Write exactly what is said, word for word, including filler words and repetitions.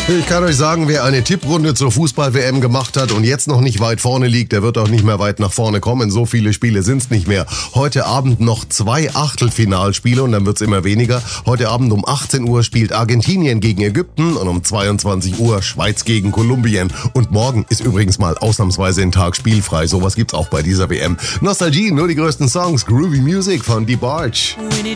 Ich kann euch sagen, wer eine Tipprunde zur Fußball-W M gemacht hat und jetzt noch nicht weit vorne liegt, der wird auch nicht mehr weit nach vorne kommen. So viele Spiele sind's nicht mehr. Heute Abend noch zwei Achtelfinalspiele und dann wird's immer weniger. Heute Abend um achtzehn Uhr spielt Argentinien gegen Ägypten und um zweiundzwanzig Uhr Schweiz gegen Kolumbien. Und morgen ist übrigens mal ausnahmsweise ein Tag spielfrei. Sowas gibt's auch bei dieser W M. Nostalgie, nur die größten Songs. Groovy Music von DeBarge.